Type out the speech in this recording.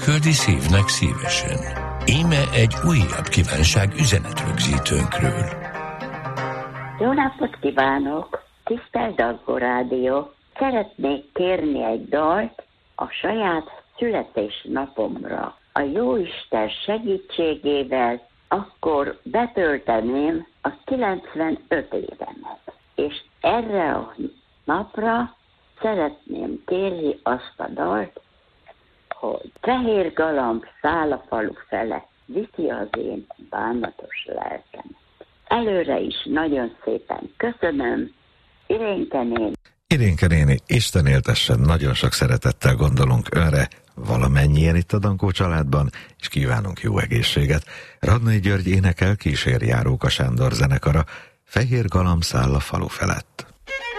Küldi szívnek szívesen. Íme egy újabb kívánság üzenetrögzítőnkről. Jó napot kívánok! Tisztelt Daggo Rádió! Szeretnék kérni egy dalt a saját születésnapomra. A Jóisten segítségével akkor betölteném a 95 évemet. És erre a napra szeretném kérni azt a dalt, hogy fehér galamb száll a falu fele, viszi az én bánatos lelkemet. Előre is nagyon szépen köszönöm, Irénke néni. Irénke néni, Isten éltessen, nagyon sok szeretettel gondolunk önre, valamennyien itt a Dankó családban, és kívánunk jó egészséget. Radnai György énekel, kíséri Járóka Sándor zenekara, fehér galamb száll a falu felett.